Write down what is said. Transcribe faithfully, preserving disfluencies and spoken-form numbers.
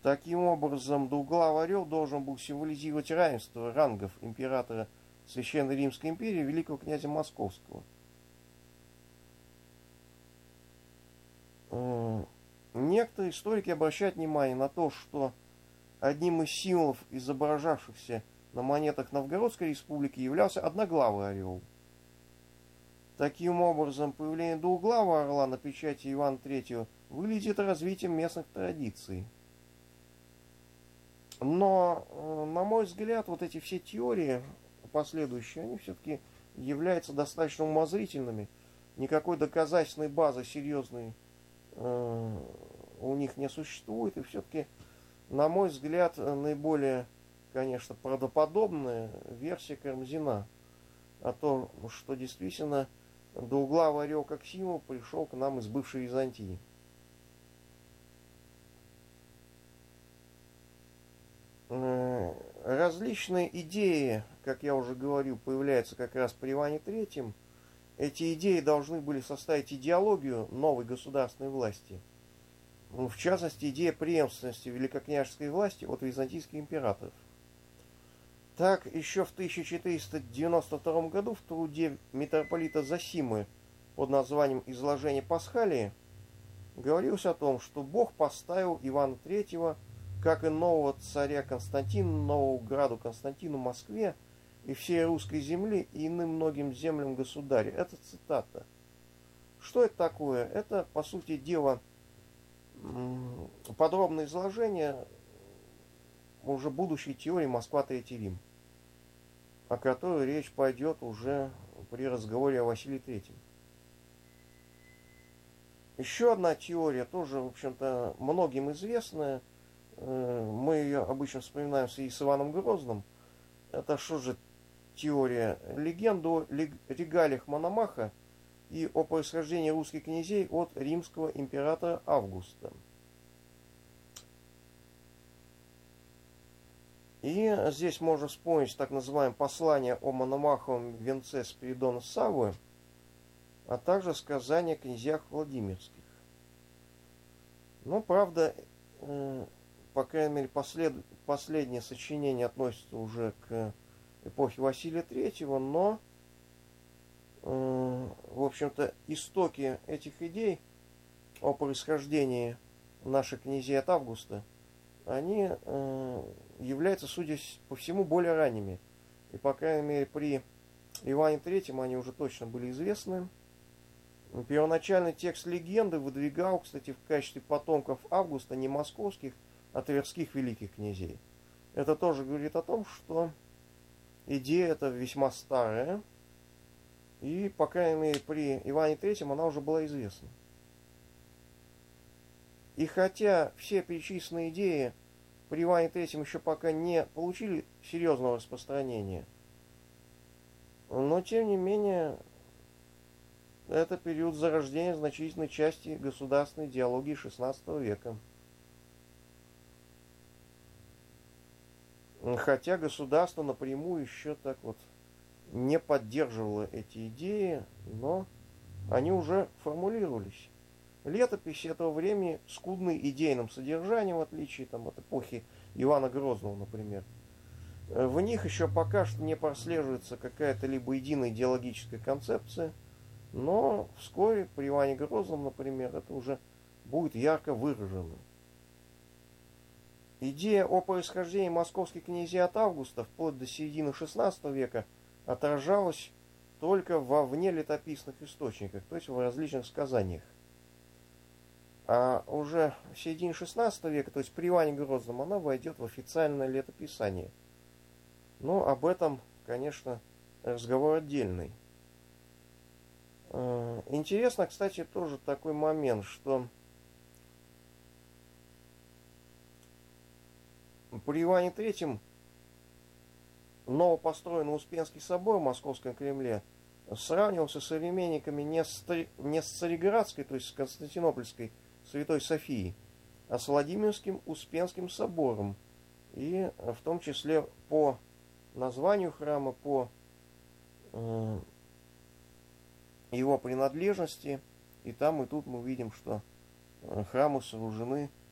Таким образом, двуглавый орел должен был символизировать равенство рангов императора Священной Римской империи и великого князя Московского. Некоторые историки обращают внимание на то, что одним из символов, изображавшихся на монетах Новгородской республики, являлся одноглавый орел. Таким образом, появление двуглавого орла на печати Ивана третьего выглядит развитием местных традиций. Но, на мой взгляд, вот эти все теории последующие, они все-таки являются достаточно умозрительными. Никакой доказательной базы серьезной э, у них не существует. И все-таки, на мой взгляд, наиболее, конечно, правдоподобная версия Карамзина о том, что действительно двуглавый орел как символ пришел к нам из бывшей Византии. Различные идеи, как я уже говорил, появляются как раз при Иване третьем. Эти идеи должны были составить идеологию новой государственной власти. В частности, идея преемственности великокняжеской власти от византийских императоров. Так, еще в тысяча четыреста девяносто втором году в труде митрополита Зосимы под названием «Изложение Пасхалии» говорилось о том, что Бог поставил Ивана третьего, как и нового царя Константина, нового граду Константину, Москве и всей русской земле и иным многим землям государя. Это цитата. Что это такое? Это, по сути дела, подробное изложение уже будущей теории Москва Третий Рим, о которой речь пойдет уже при разговоре о Василии Третьем. Еще одна теория, тоже, в общем-то, многим известная, мы ее обычно вспоминаем в связи с Иваном Грозным. Это что же теория? Легенда о регалиях Мономаха и о происхождении русских князей от римского императора Августа. И здесь можно вспомнить так называемое послание о Мономаховом венце Спиридона Саввы, а также сказания о князьях Владимирских. Но, правда, по крайней мере, послед... последнее сочинение относится уже к эпохе Василия Третьего, но, э, в общем-то, истоки этих идей о происхождении наших князей от Августа, они э, являются, судя по всему, более ранними. И, по крайней мере, при Иване Третьем они уже точно были известны. Первоначальный текст легенды выдвигал, кстати, в качестве потомков Августа не московских, а тверских великих князей. Это тоже говорит о том, что идея эта весьма старая, и, по крайней мере, при Иване Третьем она уже была известна. И хотя все перечисленные идеи при Иване Третьем еще пока не получили серьезного распространения, но, тем не менее, это период зарождения значительной части государственной идеологии шестнадцатого века. Хотя государство напрямую еще так вот не поддерживало эти идеи, но они уже формулировались. Летописи этого времени скудны идейным содержанием, в отличие там, от эпохи Ивана Грозного, например. В них еще пока что не прослеживается какая-то либо единая идеологическая концепция, но вскоре при Иване Грозном, например, это уже будет ярко выражено. Идея о происхождении московских князей от Августа вплоть до середины шестнадцатого века отражалась только во внелетописных источниках, то есть в различных сказаниях. А уже в середине шестнадцатого века, то есть при Иване Грозном, она войдет в официальное летописание. Но об этом, конечно, разговор отдельный. Интересно, кстати, тоже такой момент, что при Иване Третьем новопостроенный Успенский собор в Московском Кремле сравнивался с современниками не с, не с Цареградской, то есть с Константинопольской Святой Софией, а с Владимирским Успенским собором. И в том числе по названию храма, по э, его принадлежности. И там, и тут мы видим, что храмы сооружены